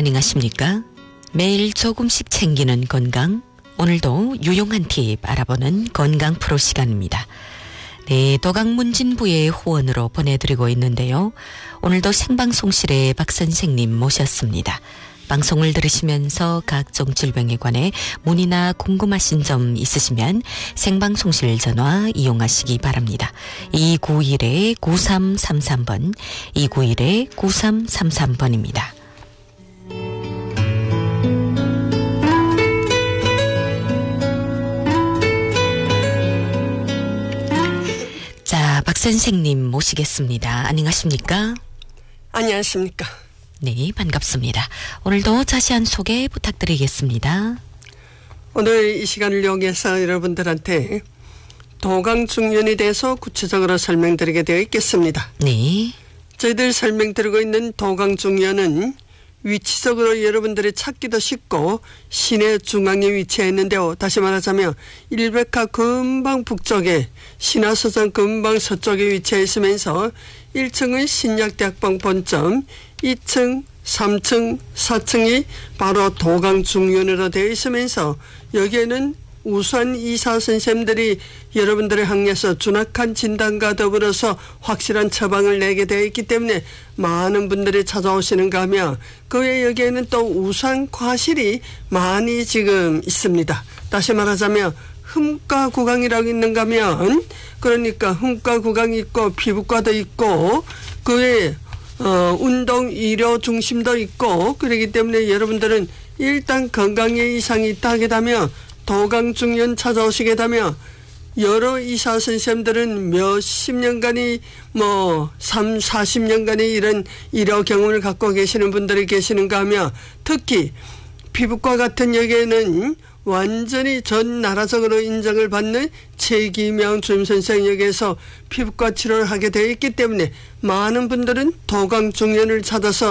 안녕하십니까? 매일 조금씩 챙기는 건강, 오늘도 유용한 팁 알아보는 건강 프로 시간입니다. 네, 도강문진부의 후원으로 보내드리고 있는데요. 오늘도 생방송실에 박 선생님 모셨습니다. 방송을 들으시면서 각종 질병에 관해 문의나 궁금하신 점 있으시면 생방송실 전화 이용하시기 바랍니다. 291-9333번, 291-9333번입니다. 자, 박 선생님 모시겠습니다. 안녕하십니까? 안녕하십니까? 네, 반갑습니다. 오늘도 자세한 소개 부탁드리겠습니다. 오늘 이 시간을 이용해서 여러분들한테 도강중년에 대해서 구체적으로 설명드리게 되어 있겠습니다. 네. 저희들 설명드리고 있는 도강중년은 위치적으로 여러분들이 찾기도 쉽고 시내 중앙에 위치해 있는데요. 다시 말하자면 일백화 금방 북쪽에, 신화서장 금방 서쪽에 위치해 있으면서 1층은 신약대학병 본점, 2층, 3층, 4층이 바로 도강중년으로 되어 있으면서 여기에는 우수한 의사 선생님들이 여러분들의 항에서 준확한 진단과 더불어서 확실한 처방을 내게 되어 있기 때문에 많은 분들이 찾아오시는가 하며 그 외에 여기에는 또 우수한 과실이 많이 지금 있습니다. 다시 말하자면 흠과 구강이라고 있는가 하면 그러니까 흠과 구강이 있고 피부과도 있고 그 외에 운동 의료 중심도 있고 그렇기 때문에 여러분들은 일단 건강에 이상이 있다 하게 되면 도강중년 찾아오시게 되면 여러 의사 선생님들은 몇십 년간이 40년간의 이런 의료 경험을 갖고 계시는 분들이 계시는가 하며 특히 피부과 같은 여기에는 완전히 전 나라적으로 인정을 받는 최기명 주임선생 여기에서 피부과 치료를 하게 되어 있기 때문에 많은 분들은 도강중년을 찾아서